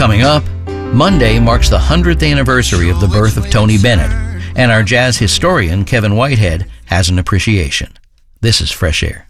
Coming up, Monday marks the 100th anniversary of the birth of Tony Bennett, and our jazz historian Kevin Whitehead has an appreciation. This is Fresh Air.